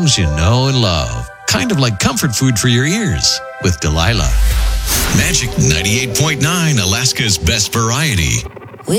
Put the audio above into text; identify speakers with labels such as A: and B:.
A: songs you know and love. Kind of like comfort food for your ears with Delilah.
B: Magic 98.9, Alaska's best variety.